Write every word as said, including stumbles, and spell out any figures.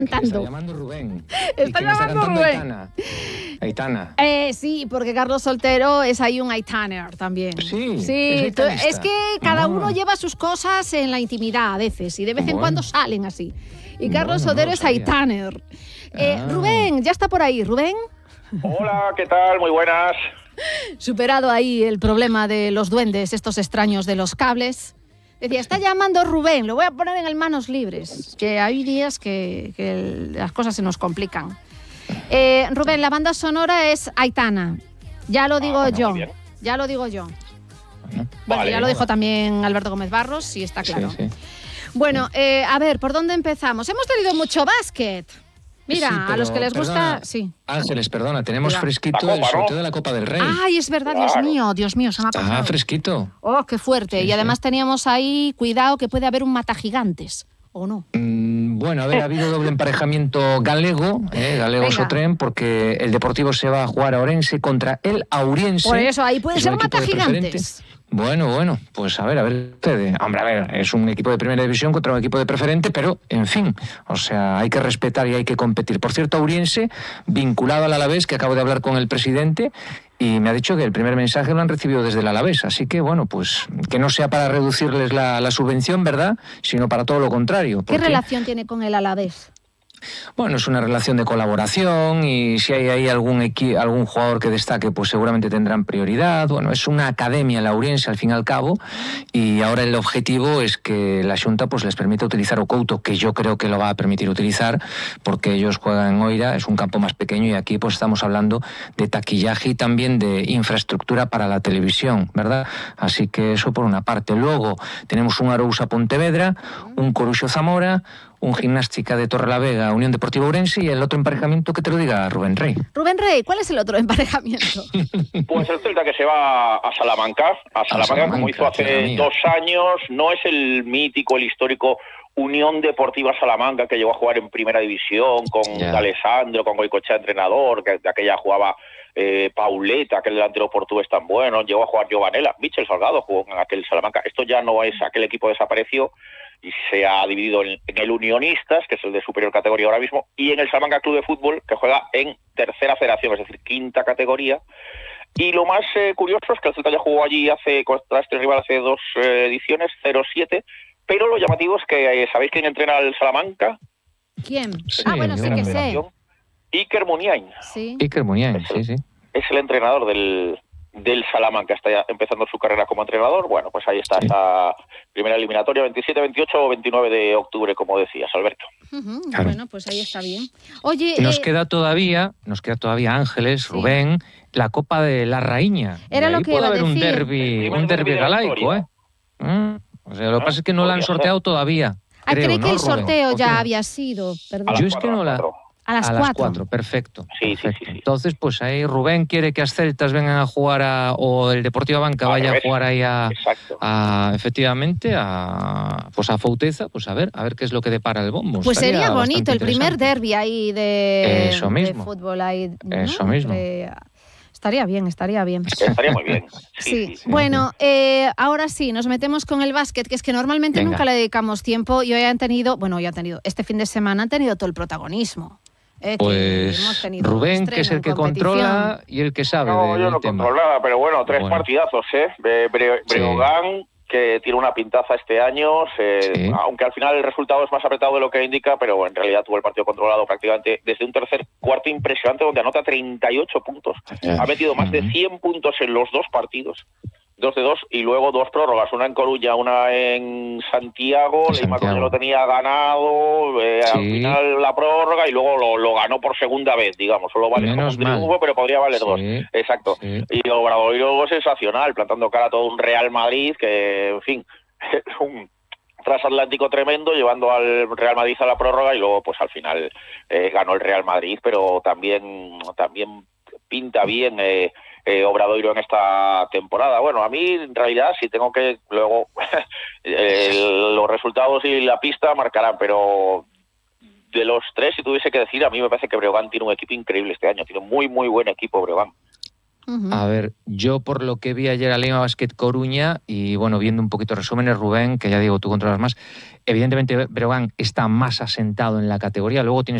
Está llamando Rubén. Está llamando Rubén. Aitana. Aitana. Eh, sí, porque Carlos Soltero es ahí un Aitaner también. Sí, sí es, tú, es que cada no. uno lleva sus cosas en la intimidad a veces y de vez en bueno. cuando salen así. Y Carlos bueno, Soltero no es Aitaner. Eh, ah. Rubén, ya está por ahí. Rubén. Hola, ¿qué tal? Muy buenas. Superado ahí el problema de los duendes, estos extraños de los cables. Decía, está llamando Rubén, lo voy a poner en el manos libres, que hay días que, que las cosas se nos complican. Eh, Rubén, la banda sonora es Aitana, ya lo digo ah, bueno, yo, ya lo digo yo. Bueno, bueno vale, ya lo dijo también Alberto Gómez Barros, sí está claro. Sí, sí. Bueno, eh, a ver, ¿por dónde empezamos? Hemos tenido mucho básquet. Mira, sí, a los que les perdona, gusta... Sí. Ángeles, perdona, tenemos Mira. fresquito copa, el sorteo ¿no? de la Copa del Rey. Ay, es verdad, Dios claro. mío, Dios mío, se me ha pasado. Ah, fresquito. Oh, qué fuerte. Sí, y además sí. teníamos ahí, cuidado, que puede haber un matagigantes, ¿o no? Mm, bueno, a ver, ha habido doble emparejamiento galego, eh, galego-Sotren, porque el Deportivo se va a jugar a Orense contra el Auriense. Por eso, ahí puede ser matagigantes. Bueno, bueno, pues a ver, a ver ustedes. Hombre, a ver, es un equipo de primera división contra un equipo de preferente, pero, en fin, o sea, hay que respetar y hay que competir. Por cierto, Auriense, vinculado al Alavés, que acabo de hablar con el presidente, y me ha dicho que el primer mensaje lo han recibido desde el Alavés. Así que, bueno, pues que no sea para reducirles la, la subvención, ¿verdad?, sino para todo lo contrario. ¿Qué porque... relación tiene con el Alavés? Bueno, es una relación de colaboración y si hay ahí algún equi- algún jugador que destaque, pues seguramente tendrán prioridad. Bueno, es una academia lauriense al fin y al cabo y ahora el objetivo es que la Xunta pues les permita utilizar o Couto, que yo creo que lo va a permitir utilizar porque ellos juegan en Oira, es un campo más pequeño y aquí pues estamos hablando de taquillaje y también de infraestructura para la televisión, ¿verdad? Así que eso por una parte. Luego tenemos un Arousa Pontevedra, un Coruxo Zamora, un Gimnástica de Torrelavega, Unión Deportiva Ourense y el otro emparejamiento que te lo diga Rubén Rey. Rubén Rey, ¿cuál es el otro emparejamiento? Pues el Celta que se va a Salamanca, a Salamanca, a Salamanca como hizo hace dos años, no es el mítico, el histórico Unión Deportiva Salamanca que llegó a jugar en Primera División con yeah. Alessandro, con Goicoechea entrenador, que de aquella jugaba eh, Pauleta, aquel delantero portugués tan bueno, llegó a jugar Giovanella, Michel Salgado jugó en aquel Salamanca. Esto ya no es, aquel equipo desapareció y se ha dividido en, en el Unionistas, que es el de superior categoría ahora mismo, y en el Salamanca Club de Fútbol, que juega en tercera federación, es decir, quinta categoría. Y lo más eh, curioso es que el Celta ya jugó allí hace contra este rival hace dos eh, ediciones, cero siete, pero lo llamativo es que, eh, ¿sabéis quién entrena al Salamanca? ¿Quién? Sí, ah, bueno, sí que sé. Iker Muniain. Sí. Iker Muniain, es el, sí, sí. Es el entrenador del... del Salamanca, está ya empezando su carrera como entrenador. Bueno, pues ahí está sí. esta primera eliminatoria, veintisiete, veintiocho o veintinueve de octubre, como decías, Alberto. Uh-huh. Claro. Bueno, pues ahí está bien. Oye, nos eh... queda todavía, nos queda todavía Ángeles, sí. Rubén, la Copa de la Raíña. Era lo que iba a decir. Un derbi, un derbi galaico, ¿eh? Mm. O sea, lo que pasa es que no la han sorteado todavía. Ah, creo, creí ¿no, que el sorteo Rubén? ya había sido. Perdón. Yo es que no la... A las, a cuatro. las cuatro, perfecto. Sí, perfecto. Sí, sí, sí. Entonces, pues ahí Rubén quiere que las Celtas vengan a jugar a, o el Deportivo Banca vaya a, a jugar ahí a, a, efectivamente, a pues a Fouteza, pues a ver, a ver qué es lo que depara el bombo. Pues Estaría sería bonito el primer derbi ahí de, Eso mismo. de fútbol ahí, ¿no? Eso mismo. Entre... Estaría bien, estaría bien. Estaría muy bien. Sí, sí. sí, sí. Bueno, eh, ahora sí, nos metemos con el básquet, que es que normalmente Venga. nunca le dedicamos tiempo y hoy han tenido, bueno, hoy han tenido, este fin de semana han tenido todo el protagonismo. Eh, pues Rubén, que es el que controla y el que sabe. No, del, yo no del controlo nada, pero bueno, tres bueno. partidazos, ¿eh? Bre- Breogán, sí. que tiene una pintaza este año, se, sí. aunque al final el resultado es más apretado de lo que indica, pero en realidad tuvo el partido controlado prácticamente desde un tercer cuarto impresionante donde anota treinta y ocho puntos. Yeah. Ha metido más de cien puntos en los dos partidos. Dos de dos y luego dos prórrogas, una en Coruña, una en Santiago. Leima ya lo tenía ganado, eh, sí. al final la prórroga y luego lo, lo ganó por segunda vez, digamos. Solo vale como un triunfo, pero podría valer sí. dos. Exacto. Sí. Y Obradoiro sensacional, plantando cara a todo un Real Madrid que, en fin, es un transatlántico tremendo, llevando al Real Madrid a la prórroga y luego, pues al final eh, ganó el Real Madrid, pero también, también pinta bien... Eh, Eh, Obradoiro en esta temporada. Bueno, a mí en realidad si tengo que luego eh, los resultados y la pista marcarán, pero de los tres, si tuviese que decir, a mí me parece que Breogán tiene un equipo increíble este año, tiene un muy muy buen equipo Breogán. Uh-huh. A ver, yo por lo que vi ayer a Lima Basket Coruña y bueno, viendo un poquito resúmenes, Rubén, que ya digo, tú controlas más, evidentemente Breogán está más asentado en la categoría, luego tienes